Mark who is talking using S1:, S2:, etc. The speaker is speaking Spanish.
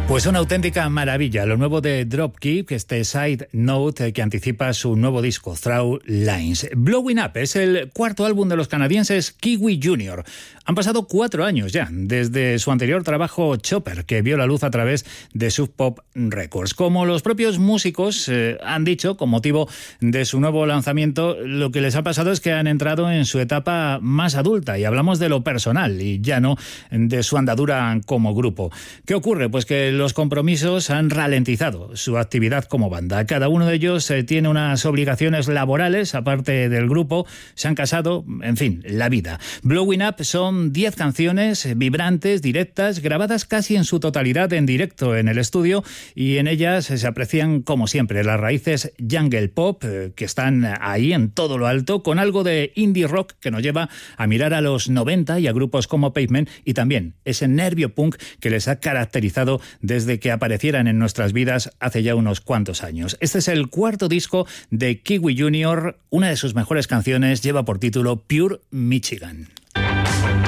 S1: Pues una auténtica maravilla, lo nuevo de Dropkick, este side note que anticipa su nuevo disco, Through Lines. Blowing Up es el cuarto álbum de los canadienses Kiwi Jr. Han pasado 4 años ya, desde su anterior trabajo Chopper, que vio la luz a través de Sub Pop Records. Como los propios músicos han dicho, con motivo de su nuevo lanzamiento, lo que les ha pasado es que han entrado en su etapa más adulta, y hablamos de lo personal y ya no de su andadura como grupo. ¿Qué ocurre? Pues que los compromisos han ralentizado su actividad como banda. Cada uno de ellos tiene unas obligaciones laborales, aparte del grupo, se han casado, en fin, la vida. Blowing Up son 10 canciones vibrantes, directas, grabadas casi en su totalidad en directo en el estudio, y en ellas se aprecian, como siempre, las raíces jungle pop, que están ahí en todo lo alto, con algo de indie rock que nos lleva a mirar a los 90 y a grupos como Pavement, y también ese nervio punk que les ha caracterizado desde que aparecieran en nuestras vidas hace ya unos cuantos años. Este es el cuarto disco de Kiwi Jr. Una de sus mejores canciones lleva por título Pure Michigan.